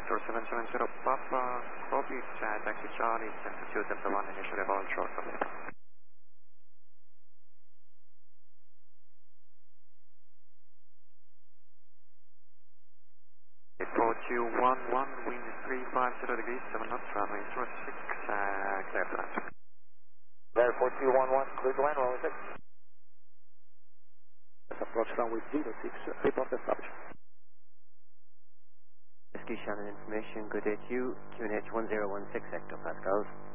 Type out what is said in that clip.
Vector 770 Papa, copy, taxi Charlie, Center 2 Delta 1, initial level short of 4211, wind 350 degrees, 7 knots, runway 06, clear to land. There, 4211, clear to land, runway 6. Let's approach runway 06, report established. Whiskey Shannon information, good day to you, QNH 1016 hectopascals.